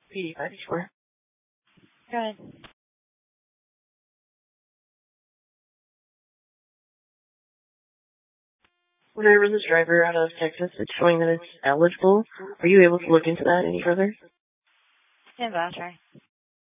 PD 584. Go ahead. Whenever this driver out of Texas, it's showing that it's eligible. Are you able to look into that any further? Stand by, I'll try.